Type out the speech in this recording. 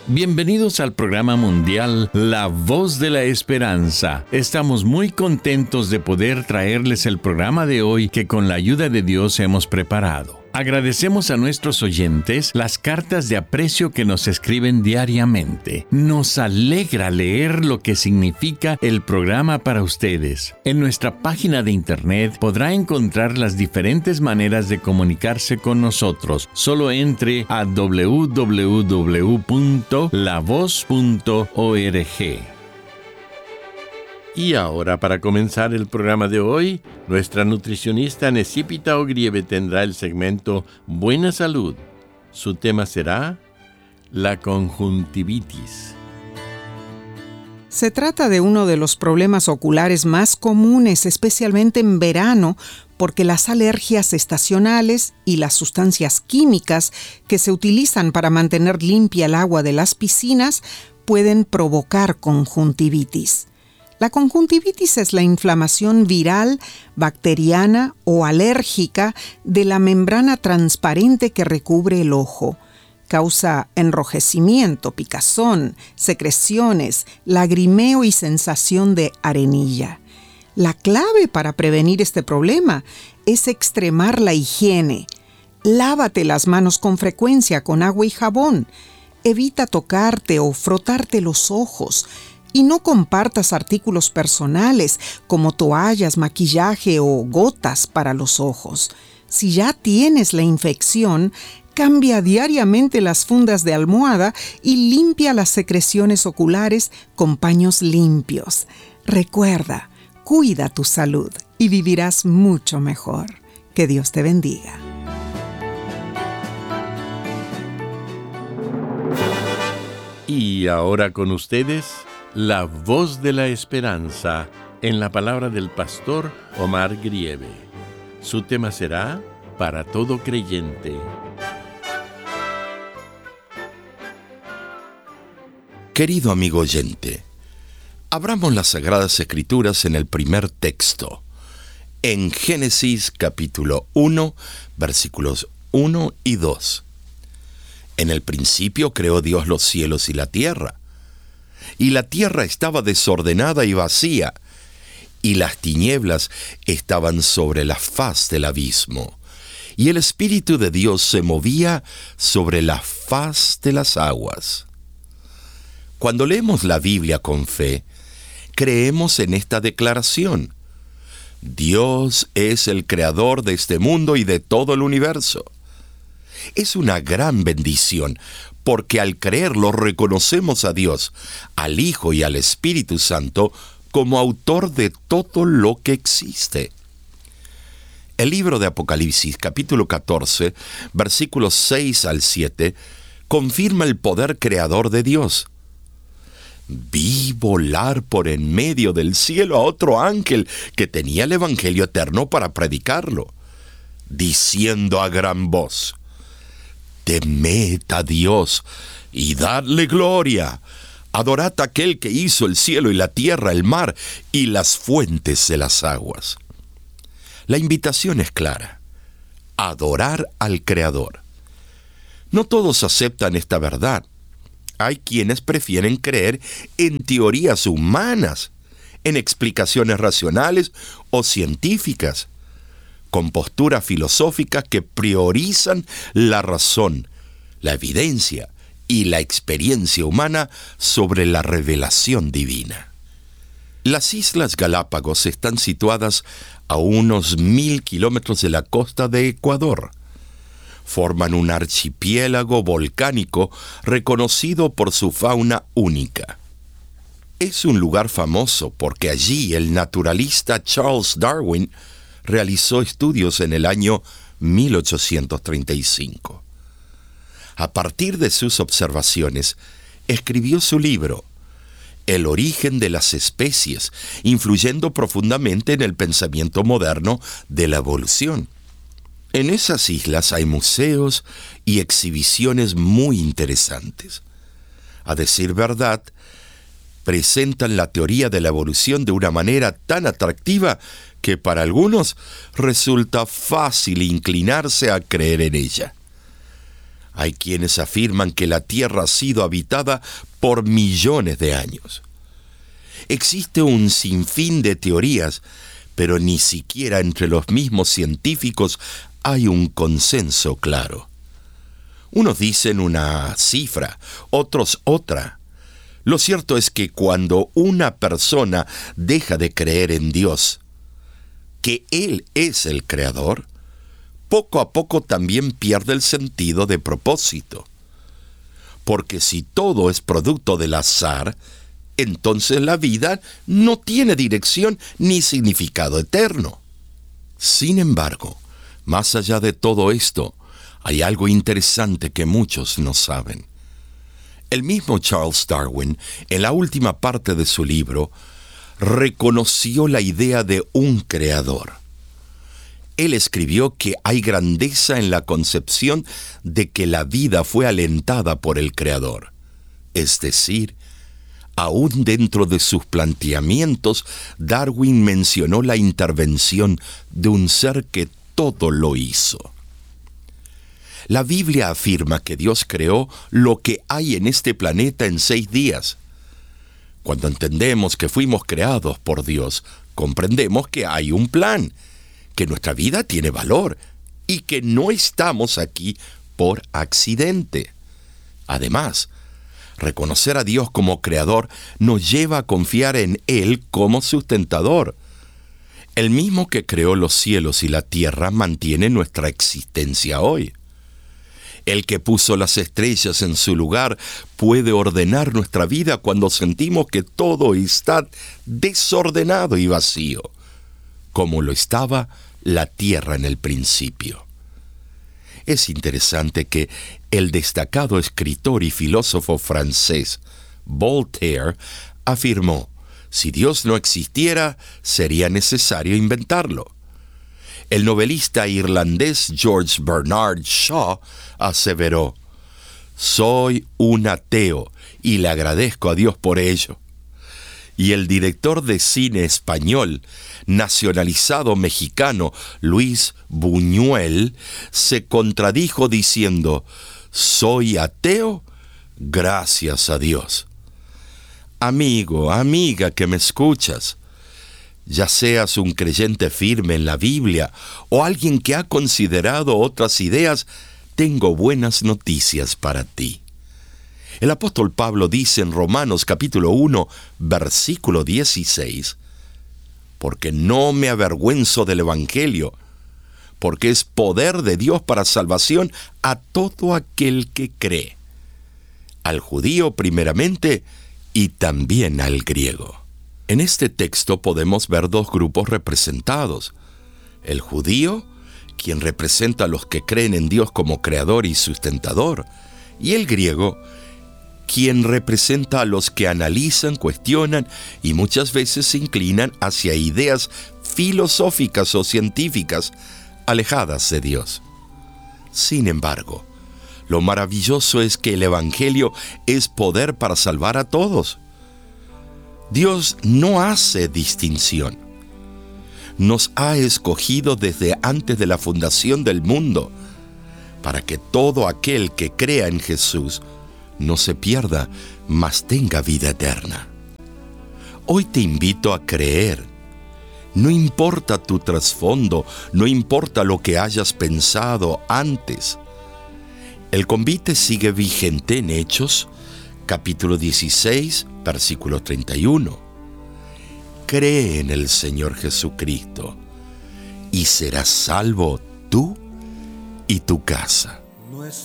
Bienvenidos al programa mundial La Voz de la Esperanza. Estamos muy contentos de poder traerles el programa de hoy que con la ayuda de Dios hemos preparado. Agradecemos a nuestros oyentes las cartas de aprecio que nos escriben diariamente. Nos alegra leer lo que significa el programa para ustedes. En nuestra página de internet podrá encontrar las diferentes maneras de comunicarse con nosotros. Solo entre a www.lavoz.org. Y ahora, para comenzar el programa de hoy, nuestra nutricionista Necipita Ogrieve tendrá el segmento Buena Salud. Su tema será la conjuntivitis. Se trata de uno de los problemas oculares más comunes, especialmente en verano, porque las alergias estacionales y las sustancias químicas que se utilizan para mantener limpia el agua de las piscinas pueden provocar conjuntivitis. La conjuntivitis es la inflamación viral, bacteriana o alérgica de la membrana transparente que recubre el ojo. Causa enrojecimiento, picazón, secreciones, lagrimeo y sensación de arenilla. La clave para prevenir este problema es extremar la higiene. Lávate las manos con frecuencia con agua y jabón. Evita tocarte o frotarte los ojos. Y no compartas artículos personales como toallas, maquillaje o gotas para los ojos. Si ya tienes la infección, cambia diariamente las fundas de almohada y limpia las secreciones oculares con paños limpios. Recuerda, cuida tu salud y vivirás mucho mejor. Que Dios te bendiga. Y ahora con ustedes, La Voz de la Esperanza, en la palabra del pastor Omar Grieve. Su tema será Para todo creyente. Querido amigo oyente, abramos las Sagradas Escrituras en el primer texto, en Génesis capítulo 1, versículos 1 y 2. En el principio creó Dios los cielos y la tierra estaba desordenada y vacía, y las tinieblas estaban sobre la faz del abismo, y el Espíritu de Dios se movía sobre la faz de las aguas. Cuando leemos la Biblia con fe, creemos en esta declaración: Dios es el creador de este mundo y de todo el universo. Es una gran bendición, porque al creerlo reconocemos a Dios, al Hijo y al Espíritu Santo como autor de todo lo que existe. El libro de Apocalipsis, capítulo 14, versículos 6 al 7, confirma el poder creador de Dios. Vi volar por en medio del cielo a otro ángel que tenía el Evangelio eterno para predicarlo, diciendo a gran voz: Temed a Dios y dadle gloria. Adorad a aquel que hizo el cielo y la tierra, el mar y las fuentes de las aguas. La invitación es clara: adorar al Creador. No todos aceptan esta verdad. Hay quienes prefieren creer en teorías humanas, en explicaciones racionales o científicas, con posturas filosóficas que priorizan la razón, la evidencia y la experiencia humana sobre la revelación divina. Las Islas Galápagos están situadas a unos 1,000 kilómetros de la costa de Ecuador. Forman un archipiélago volcánico reconocido por su fauna única. Es un lugar famoso porque allí el naturalista Charles Darwin realizó estudios en el año 1835. A partir de sus observaciones, escribió su libro, El origen de las especies, influyendo profundamente en el pensamiento moderno de la evolución. En esas islas hay museos y exhibiciones muy interesantes. A decir verdad, presentan la teoría de la evolución de una manera tan atractiva que para algunos resulta fácil inclinarse a creer en ella. Hay quienes afirman que la Tierra ha sido habitada por millones de años. Existe un sinfín de teorías, pero ni siquiera entre los mismos científicos hay un consenso claro. Unos dicen una cifra, otros otra. Lo cierto es que cuando una persona deja de creer en Dios, que Él es el Creador, poco a poco también pierde el sentido de propósito. Porque si todo es producto del azar, entonces la vida no tiene dirección ni significado eterno. Sin embargo, más allá de todo esto, hay algo interesante que muchos no saben. El mismo Charles Darwin, en la última parte de su libro, reconoció la idea de un creador. Él escribió que hay grandeza en la concepción de que la vida fue alentada por el Creador. Es decir, aún dentro de sus planteamientos, Darwin mencionó la intervención de un ser que todo lo hizo. La Biblia afirma que Dios creó lo que hay en este planeta en 6 días. Cuando entendemos que fuimos creados por Dios, comprendemos que hay un plan, que nuestra vida tiene valor y que no estamos aquí por accidente. Además, reconocer a Dios como creador nos lleva a confiar en Él como sustentador. El mismo que creó los cielos y la tierra mantiene nuestra existencia hoy. El que puso las estrellas en su lugar puede ordenar nuestra vida cuando sentimos que todo está desordenado y vacío, como lo estaba la tierra en el principio. Es interesante que el destacado escritor y filósofo francés Voltaire afirmó: si Dios no existiera, sería necesario inventarlo. El novelista irlandés George Bernard Shaw aseveró: soy un ateo y le agradezco a Dios por ello. Y el director de cine español, nacionalizado mexicano, Luis Buñuel, se contradijo diciendo: soy ateo, gracias a Dios. Amigo, amiga que me escuchas, ya seas un creyente firme en la Biblia o alguien que ha considerado otras ideas, tengo buenas noticias para ti. El apóstol Pablo dice en Romanos capítulo 1, versículo 16, porque no me avergüenzo del Evangelio, porque es poder de Dios para salvación a todo aquel que cree, al judío primeramente y también al griego. En este texto podemos ver 2 grupos representados: el judío, quien representa a los que creen en Dios como creador y sustentador, y el griego, quien representa a los que analizan, cuestionan y muchas veces se inclinan hacia ideas filosóficas o científicas alejadas de Dios. Sin embargo, lo maravilloso es que el Evangelio es poder para salvar a todos. Dios no hace distinción. Nos ha escogido desde antes de la fundación del mundo para que todo aquel que crea en Jesús no se pierda, mas tenga vida eterna. Hoy te invito a creer. No importa tu trasfondo, no importa lo que hayas pensado antes. El convite sigue vigente en Hechos, capítulo 16, versículo 31. Cree en el Señor Jesucristo y serás salvo tú y tu casa.